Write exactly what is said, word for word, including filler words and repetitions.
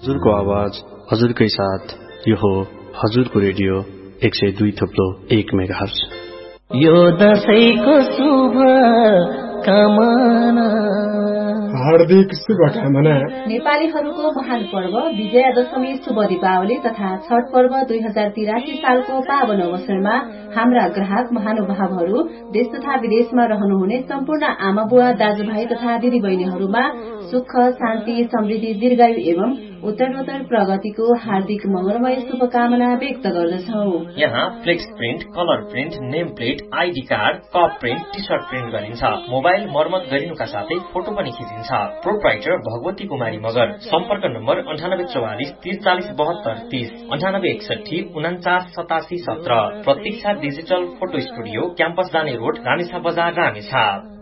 हजुरको आवाज हजुरकै साथ यो हो हजुरको रेडियो एक सय दुई थप्लो एक मेगाहर्ज। यो दशैंको शुभ कामना हार्दिक शुभकामना। नेपालीहरूको महान पर्व विजयादशमी शुभ दीपावली तथा छठ पर्व दुई हजार तिरासी सालको पावन अवसरमा हाम्रा ग्राहक महानुभावहरू देश तथा विदेशमा रहनुहुने सम्पूर्ण आमा बुवा दाजुभाइ तथा दिदी बहिनीहरूमा सुख शान्ति समृद्धि दीर्घायु एवं उत्तरोत्तर प्रगतिको हार्दिक मंगलमय शुभकामना व्यक्त गर्दछौ। यहाँ flex print, colour print, name plate, ID card, cup print, T short print गरिन्छ। मोबाइल मर्मत गरिनुका साथै फोटो पनि खिचिन्छ। प्रोप्राइटर भगवती कुमारी मगर। सम्पर्क नम्बर अन्ठानब्बे चौवालिस तीस चालिस बहत्तर तीस अन्ठानब्बे एकसठी उन्चास सतासी सत्र। प्रतीक्षा डिजिटल फोटो स्टुडियो, क्याम्पस जाने रोड, रामेछाप बजार, रामेछाप।